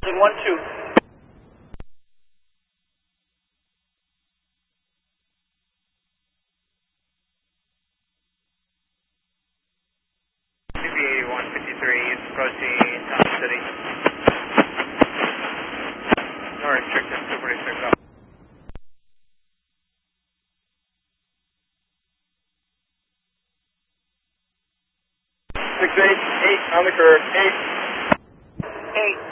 1-2. Approaching Town City. No restrictions, 246 up. 6-8, 8 on the curve, 8. 8.